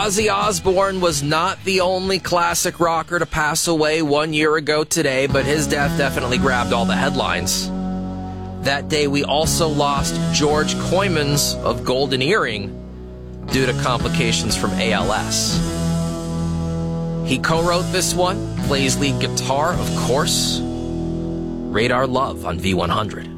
Ozzy Osbourne was not the only classic rocker to pass away 1 year ago today, but his death definitely grabbed all the headlines. That day, we also lost George Koymans of Golden Earring due to complications from ALS. He co-wrote this one, plays lead guitar, of course. Radar Love on V100.